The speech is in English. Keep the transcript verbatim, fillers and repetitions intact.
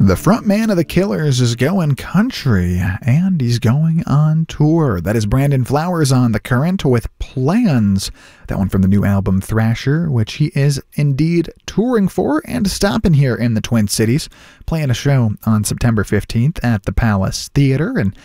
The frontman of the Killers is going country, and he's going on tour. That is Brandon Flowers on The Current with Plans. That one from the new album Thrasher, which he is indeed touring for and stopping here in the Twin Cities, playing a show on September fifteenth at the Palace Theater. And